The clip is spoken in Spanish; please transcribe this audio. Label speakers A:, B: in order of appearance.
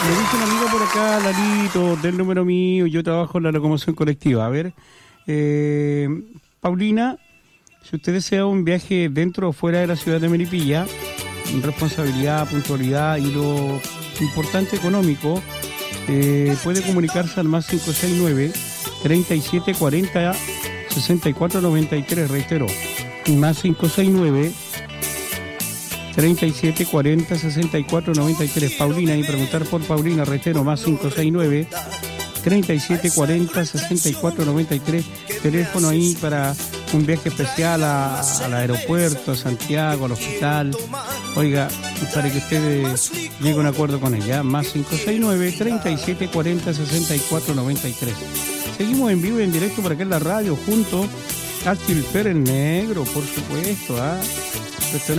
A: Me dice un amigo por acá, Lalito, del número mío, yo trabajo en la locomoción colectiva. A ver, Paulina, si usted desea un viaje dentro o fuera de la ciudad de Melipilla, responsabilidad, puntualidad y lo importante económico, puede comunicarse al más 569-3740-6493, reitero, más 569-3740-6493, Paulina, y preguntar por Paulina, reitero, más 569-3740-6493, teléfono ahí para un viaje especial al aeropuerto, a Santiago, al hospital. Oiga, para que usted llegue a un acuerdo con ella, más 569-3740-6493. Seguimos en vivo y en directo por acá en la radio, junto a Chilper el Negro, por supuesto,